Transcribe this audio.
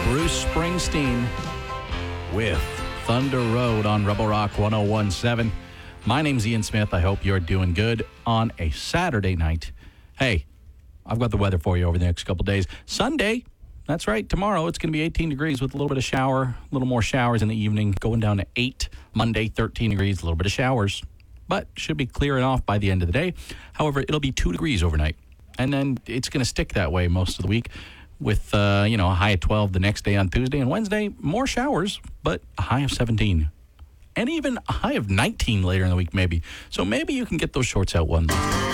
Bruce Springsteen with Thunder Road on Rebel Rock 101.7. My name's Ian Smith. I hope you're doing good on a Saturday night. Hey, I've got the weather for you over the next couple days. Sunday, that's right, tomorrow it's going to be 18 degrees with a little bit of shower, a little more showers in the evening, going down to 8. Monday, 13 degrees, a little bit of showers, but should be clearing off by the end of the day. However, it'll be 2 degrees overnight, and then it's going to stick that way most of the week with, a high of 12 the next day on Tuesday and Wednesday. More showers, but a high of 17. And even a high of 19 later in the week, maybe. So maybe you can get those shorts out one day.